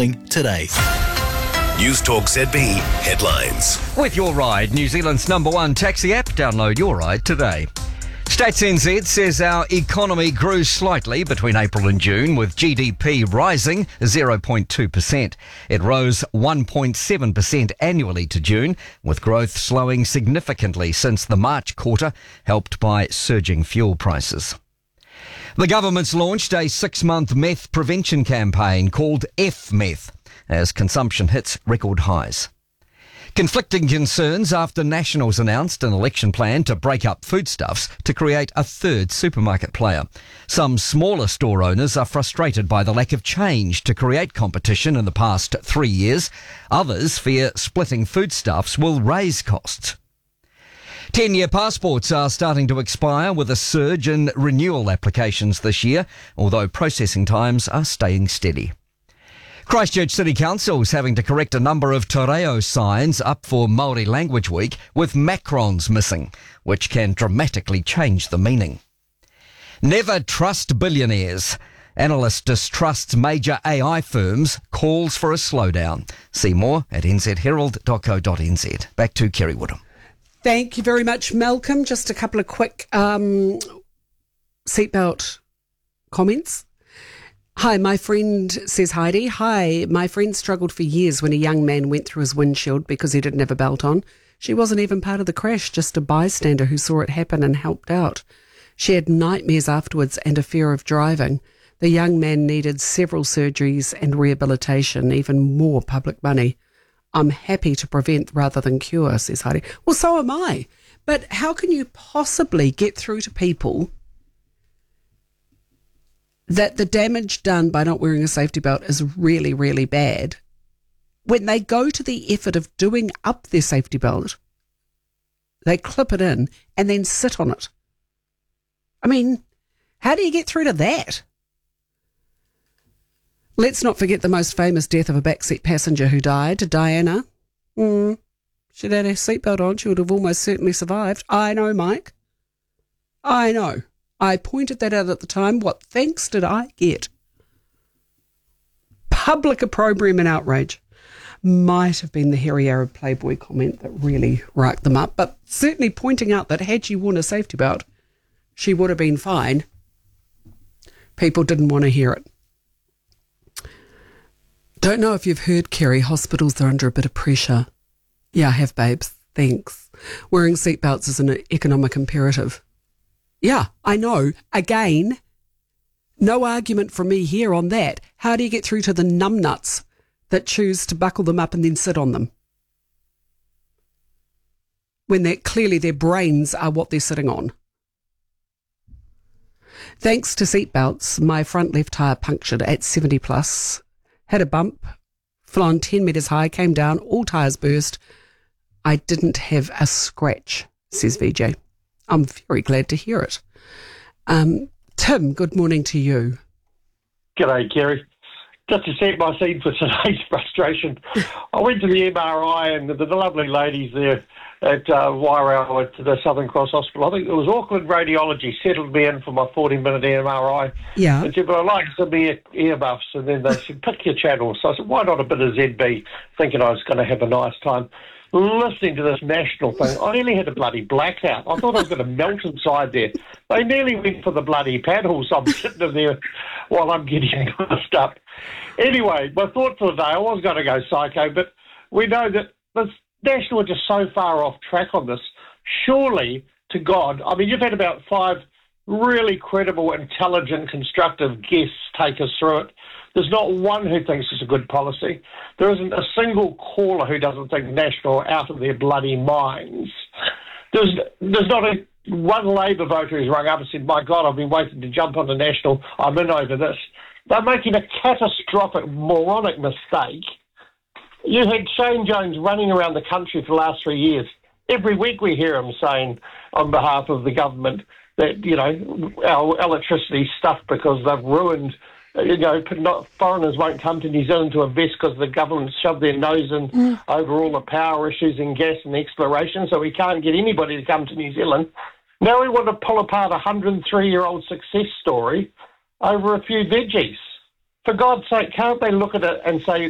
travelling today. News Talk ZB headlines. With Your Ride, New Zealand's #1 taxi app. Download Your Ride today. Stats NZ says our economy grew slightly between April and June, with GDP rising 0.2%. It rose 1.7% annually to June, with growth slowing significantly since the March quarter, helped by surging fuel prices. The government's launched a 6-month meth prevention campaign called F-Meth, as consumption hits record highs. Conflicting concerns after Nationals announced an election plan to break up foodstuffs to create a third supermarket player. Some smaller store owners are frustrated by the lack of change to create competition in the past 3 years. Others fear splitting foodstuffs will raise costs. 10-year passports are starting to expire, with a surge in renewal applications this year, although processing times are staying steady. Christchurch City Council is having to correct a number of te reo signs up for Māori Language Week, with macrons missing, which can dramatically change the meaning. Never trust billionaires. Analyst distrusts major AI firms, calls for a slowdown. See more at nzherald.co.nz. Back to Kerry Woodham. Thank you very much, Malcolm. Just a couple of quick seatbelt comments. Hi, my friend, says Heidi. Hi, my friend struggled for years when a young man went through his windshield because he didn't have a belt on. She wasn't even part of the crash, just a bystander who saw it happen and helped out. She had nightmares afterwards and a fear of driving. The young man needed several surgeries and rehabilitation, even more public money. I'm happy to prevent rather than cure, says Heidi. Well, so am I. But how can you possibly get through to people that the damage done by not wearing a safety belt is really, really bad when they go to the effort of doing up their safety belt, they clip it in and then sit on it? I mean, how do you get through to that? Let's not forget the most famous death of a backseat passenger who died, Diana. She'd had her seatbelt on. She would have almost certainly survived. I know, Mike. I know. I pointed that out at the time. What thanks did I get? Public opprobrium and outrage. Might have been the hairy Arab Playboy comment that really racked them up, but certainly pointing out that had she worn a safety belt, she would have been fine. People didn't want to hear it. Don't know if you've heard, Kerry, hospitals are under a bit of pressure. Yeah, I have, babes. Thanks. Wearing seatbelts is an economic imperative. Yeah, I know. Again, no argument from me here on that. How do you get through to the numbnuts that choose to buckle them up and then sit on them, when clearly their brains are what they're sitting on? Thanks to seatbelts, my front left tyre punctured at 70 plus, had a bump, flown 10 metres high, came down, all tyres burst. I didn't have a scratch, says VJ. I'm very glad to hear it. Tim, good morning to you. G'day, Kerry. Just to set my scene for today's frustration, I went to the MRI and the lovely ladies there at Wairau at the Southern Cross Hospital, I think it was Auckland Radiology, settled me in for my 40-minute MRI. Yeah. And said, but I'd like some earmuffs. And then they said, pick your channel. So I said, why not a bit of ZB, thinking I was going to have a nice time. Listening to this national thing, I nearly had a bloody blackout. I thought I was going to melt inside there. They nearly went for the bloody paddles. I'm sitting in there while I'm getting messed up. Anyway, my thought for the day, I was going to go psycho, but we know that the national are just so far off track on this. Surely, to God, I mean, you've had about 5 really credible, intelligent, constructive guests take us through it. There's not one who thinks it's a good policy. There isn't a single caller who doesn't think National are out of their bloody minds. There's not one Labour voter who's rung up and said, my God, I've been waiting to jump on the National. I'm in over this. They're making a catastrophic, moronic mistake. You had Shane Jones running around the country for the last 3 years. Every week we hear him saying on behalf of the government that, you know, our electricity's stuffed because they've ruined. You know, foreigners won't come to New Zealand to invest because the government shoved their nose in over all the power issues in gas and exploration, so we can't get anybody to come to New Zealand. Now we want to pull apart a 103-year-old success story over a few veggies. For God's sake, can't they look at it and say,